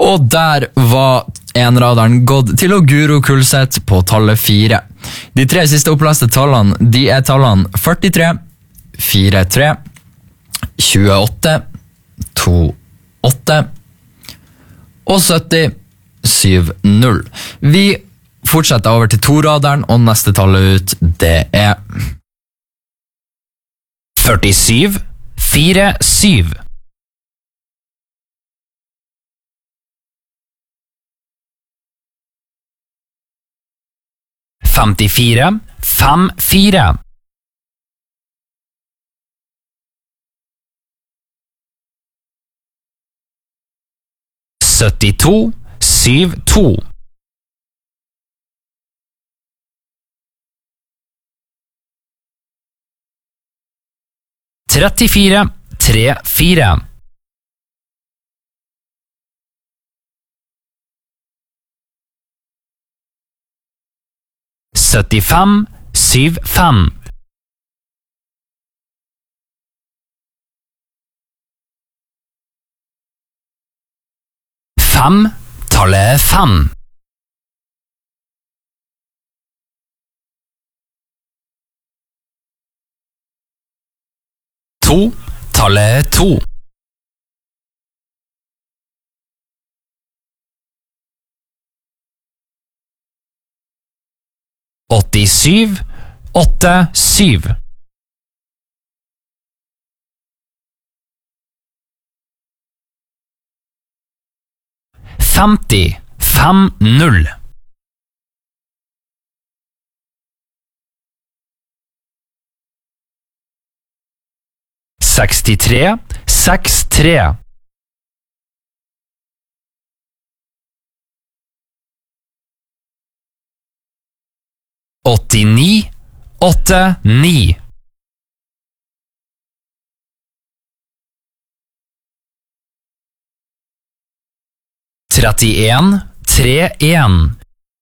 Og der var enraderen gått til Guro Kulseth på tallet 4. De 3 siste oppleste tallene, de er tallene 43, 43, 28, 28 og 70, 70. Vi fortsetter over til toraderen, og neste tallet ut, det er 47, 47. 54, 54. 72, 72. 34, 34. 75, 75. 5, tallet 5. 2, tallet 2. 87, 87. 50, 50. 63, 63. 89, 89. 31, 31.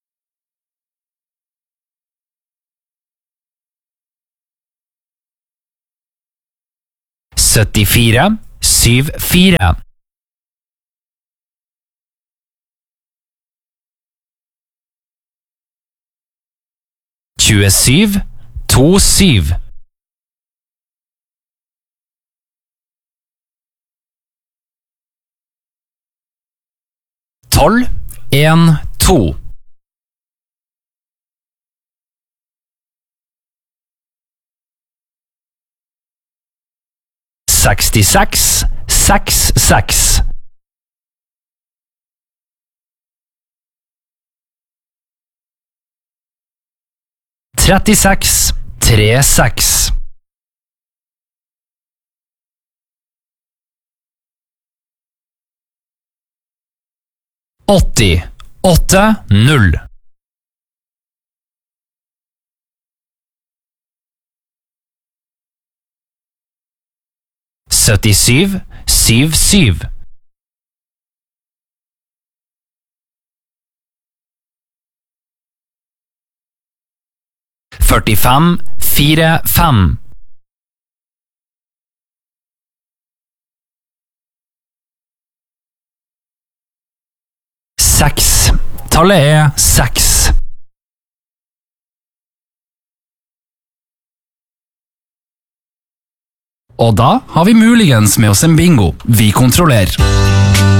74, 74. 27, 27. 12, 1, 2. 66, 66. 36, 36. 80, 80. 77, 77. 45, 45. 6, tallet er 6. 'Og da har vi muligens med oss en bingo. Vi kontrollerer.